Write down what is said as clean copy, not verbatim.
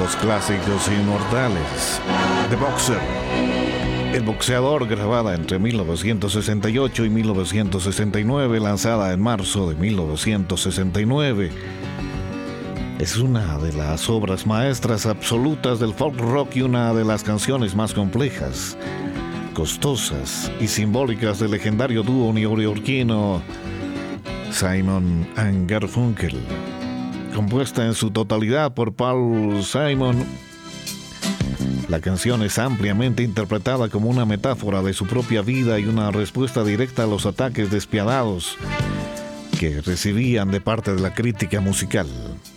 los clásicos inmortales. The Boxer, El Boxeador, grabada entre 1968 y 1969, lanzada en marzo de 1969. Es una de las obras maestras absolutas del folk rock y una de las canciones más complejas, costosas y simbólicas del legendario dúo neoyorquino Simon and Garfunkel. Compuesta en su totalidad por Paul Simon, la canción es ampliamente interpretada como una metáfora de su propia vida y una respuesta directa a los ataques despiadados que recibían de parte de la crítica musical.